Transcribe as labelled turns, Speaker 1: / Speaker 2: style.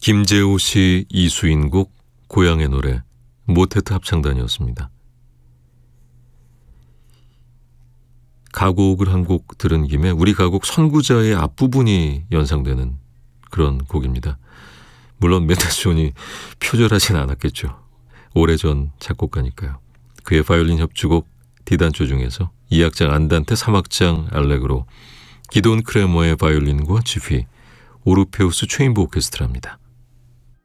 Speaker 1: 김재호 씨 이수인 곡 고향의 노래 모테트 합창단이었습니다. 가곡을 한 곡 들은 김에 우리 가곡 선구자의 앞부분이 연상되는 그런 곡입니다. 물론 메테스존이 표절하진 않았겠죠. 오래전 작곡가니까요. 그의 바이올린 협주곡 D단조 중에서 2악장 안단테, 3악장 알레그로, 기돈 크레머의 바이올린과 지휘, 오르페우스 체인부 오케스트라입니다.